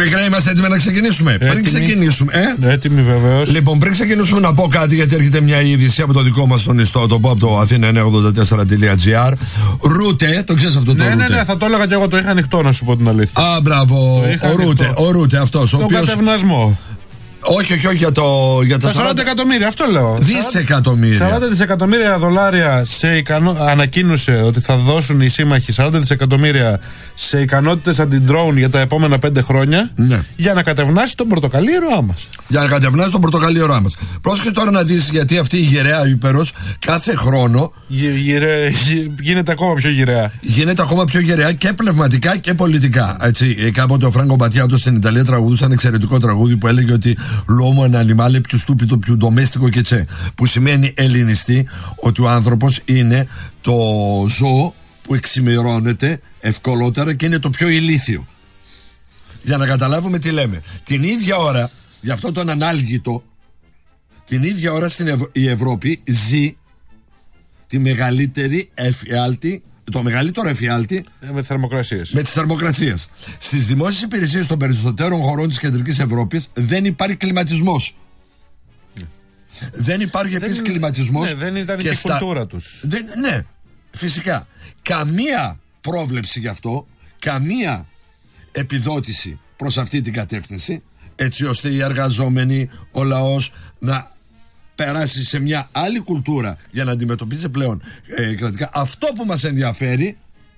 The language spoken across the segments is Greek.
Μικρέ, είμαστε έτοιμοι να ξεκινήσουμε? Πριν ξεκινήσουμε. Έτοιμοι βεβαίως. Λοιπόν, πριν ξεκινήσουμε να πω κάτι, γιατί έρχεται μια είδηση από το δικό μας τον ιστότοπο, από το athena984.gr. Ρούτε, το ξέρεις αυτό το Ρούτε? Ναι, θα το έλεγα και εγώ, το είχα ανοιχτό να σου πω την αλήθεια. Α, μπράβο. Ο Ρούτε αυτός. Τον κατευνασμό. Όχι, για τα 40 εκατομμύρια, αυτό λέω. Δισεκατομμύρια. 40 δισεκατομμύρια δολάρια ανακοίνωσε ότι θα δώσουν οι σύμμαχοι 40 δισεκατομμύρια σε ικανότητες αντι-drone για τα επόμενα 5 χρόνια. Ναι. Για να κατευνάσει τον πορτοκαλίρωά μας. Πρόσεχε τώρα να δεις, γιατί αυτή η γυραιά ύπερος κάθε χρόνο γίνεται ακόμα πιο γυραιά. Και πνευματικά και πολιτικά. Έτσι, κάποτε ο Φράγκο Μπατιάτο στην Ιταλία τραγουδούσε ένα εξαιρετικό τραγούδι που έλεγε ότι l'uomo è un animale più stupido, più domestico che c'è, που σημαίνει ελληνιστή ότι ο άνθρωπος είναι το ζώο που εξημερώνεται ευκολότερα και είναι το πιο ηλίθιο. Για να καταλάβουμε τι λέμε. Την ίδια ώρα, γι' αυτό τον ανάλγητο, την ίδια ώρα η Ευρώπη ζει τη μεγαλύτερη εφιάλτη, το μεγαλύτερο εφιάλτη με τις θερμοκρασίες. Στις δημόσιες υπηρεσίες των περισσότερων χωρών της κεντρικής Ευρώπης δεν υπάρχει κλιματισμός. Δεν υπάρχει επίσης κλιματισμός. Ναι, δεν ήταν και η κουλτούρα τους. Ναι, φυσικά. Καμία πρόβλεψη γι' αυτό, καμία επιδότηση προς αυτή την κατεύθυνση, έτσι ώστε οι εργαζόμενοι, ο λαός να περάσει σε μια άλλη κουλτούρα για να αντιμετωπίσει πλέον κρατικά. Αυτό που μας ενδιαφέρει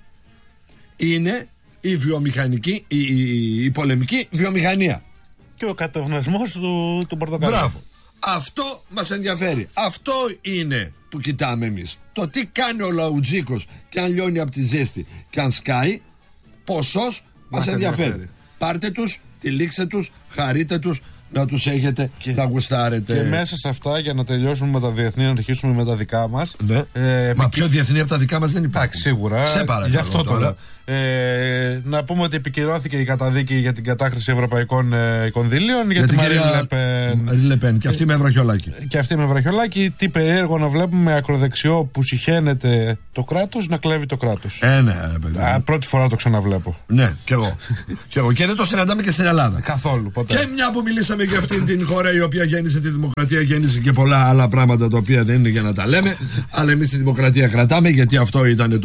είναι η βιομηχανική, η πολεμική βιομηχανία και ο κατευνασμός του πορτοκαλιού. Μπράβο. Αυτό μας ενδιαφέρει. Αυτό είναι που κοιτάμε εμείς. Το τι κάνει ο λαουτζίκος και αν λιώνει από τη ζέστη και αν σκάει, ποσός μας ενδιαφέρει. Πάρτε τους, τυλίξτε τους, χαρείτε τους, να τους έχετε, να γουστάρετε. Και μέσα σε αυτά, για να τελειώσουμε με τα διεθνή, να αρχίσουμε με τα δικά μας. Ναι. Μα πιο διεθνή από τα δικά μας δεν υπάρχει. Σίγουρα. Σε παρακαλώ. Γι' αυτό τώρα. Να πούμε ότι επικυρώθηκε η καταδίκη για την κατάχρηση ευρωπαϊκών κονδυλίων για την Μαρίν Λεπέν. Και αυτή με βραχιολάκι. Τι περίεργο να βλέπουμε ακροδεξιό που συχαίνεται το κράτος να κλέβει το κράτος. Ναι, παιδί. Πρώτη φορά το ξαναβλέπω. Ναι, κι εγώ. Και δεν το συναντάμε και στην Ελλάδα. Καθόλου. Ποτέ. Και μια που μιλήσαμε για αυτήν την χώρα η οποία γέννησε τη δημοκρατία, γέννησε και πολλά άλλα πράγματα τα οποία δεν είναι για να τα λέμε. Αλλά εμείς τη δημοκρατία κρατάμε, γιατί αυτό ήταν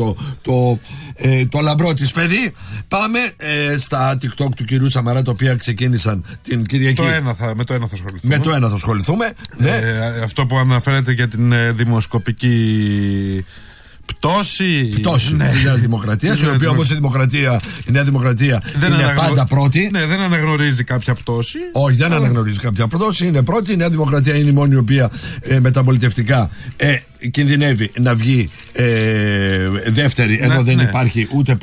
το λαμπρό της παιδί. Πάμε στα TikTok του κυρίου Σαμαρά, τα οποία ξεκίνησαν την Κυριακή. Με το ένα θα ασχοληθούμε. Με το ένα θα ασχοληθούμε. Ναι. Αυτό που αναφέρεται για την δημοσκοπική πτώση ναι. Της Νέας Δημοκρατίας, η οποία όμως η Νέα Δημοκρατία είναι πάντα πρώτη. Ναι, δεν αναγνωρίζει κάποια πτώση. Όχι, δεν αναγνωρίζει κάποια πτώση. Είναι πρώτη. Η Νέα Δημοκρατία είναι η μόνη η οποία μεταπολιτευτικά κινδυνεύει να βγει δεύτερη, ενώ δεν υπάρχει ούτε.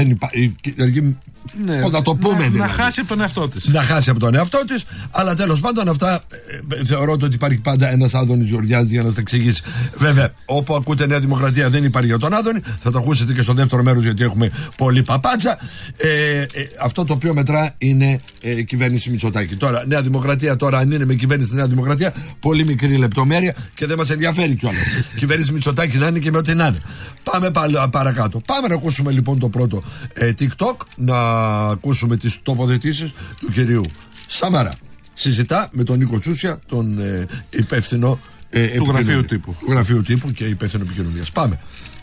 Να το πούμε να χάσει από τον εαυτό της. Να χάσει από τον εαυτό της. Αλλά τέλος πάντων αυτά θεωρώ ότι υπάρχει πάντα ένας Άδωνης Γεωργιάδης για να σας τα εξηγήσει. Βέβαια, όπου ακούτε Νέα Δημοκρατία δεν υπάρχει για τον Άδωνη. Θα το ακούσετε και στο δεύτερο μέρος, γιατί έχουμε πολύ παπάτσα. Αυτό το οποίο μετρά είναι κυβέρνηση Μητσοτάκη. Τώρα, Νέα Δημοκρατία, τώρα αν είναι με κυβέρνηση Νέα Δημοκρατία, πολύ μικρή λεπτομέρεια και δεν μας ενδιαφέρει κιόλας. Κυβέρνηση Μητσοτάκη να είναι και με ό,τι να είναι. Πάμε παρακάτω. Πάμε να ακούσουμε λοιπόν το πρώτο TikTok, να ακούσουμε τις τοποθετήσεις του κυρίου Σαμαρά. Συζητά με τον Νίκο Τσούσια, τον υπεύθυνο του γραφείου τύπου και υπεύθυνο επικοινωνίας. Πάμε.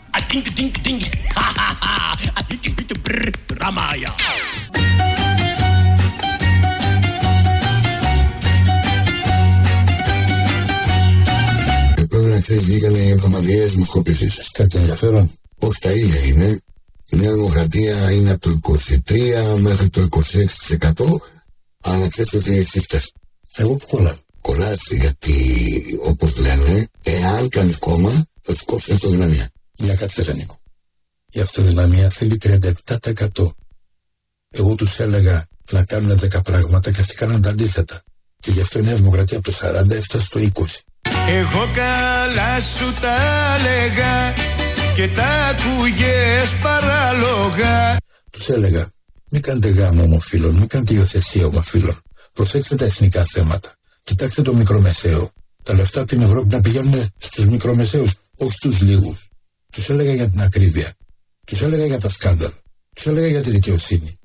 Πρόεδρε, να ξέρεις, βγήκαν οι εβδομαδιαίες δημοσκοπήσεις. Κάτι ενδιαφέρον? Όχι, τα ίδια είναι. Η Νέα Δημοκρατία είναι από το 23 μέχρι το 26%. Αλλά να ξέρεις ότι εσύ φταίς. Εγώ που κολλάω. Κολλάς γιατί, όπως λένε, εάν κάνεις κόμμα, θα τους κόψεις αυτοδυναμία. Για κάτι δεν ανήκω. Η αυτοδυναμία θέλει 37%. Εγώ τους έλεγα να κάνουν 10 πράγματα και αυτοί κάναν τα αντίθετα. Και γι' αυτό η Νέα Δημοκρατία από το 40 έφτασε στο 20. Εγώ καλά σου τα έλεγα και τα ακούγες παράλογα. Τους έλεγα, μην κάνετε γάμο ομοφύλων, μην κάνετε υιοθεσία ομοφύλων. Προσέξτε τα εθνικά θέματα. Κοιτάξτε το μικρομεσαίο. Τα λεφτά από την Ευρώπη να πηγαίνουν στους μικρομεσαίους, όχι στους λίγους. Τους έλεγα για την ακρίβεια. Τους έλεγα για τα σκάνδαλα. Τους έλεγα για τη δικαιοσύνη.